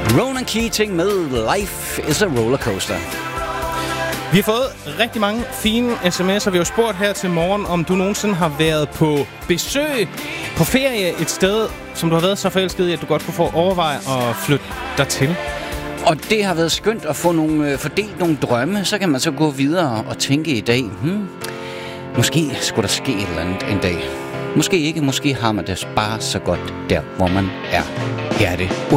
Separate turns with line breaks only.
Ronan Keating med Life is a Rollercoaster.
Vi har fået rigtig mange fine sms'er. Vi har spurgt her til morgen, om du nogensinde har været på besøg, på ferie et sted, som du har været så forelsket i, at du godt kunne få overveje at flytte dertil.
Og det har været skønt at få fordelt nogle drømme. Så kan man så gå videre og tænke i dag, måske skulle der ske et eller andet en dag. Måske ikke, måske har man det bare så godt der, hvor man er. Her er det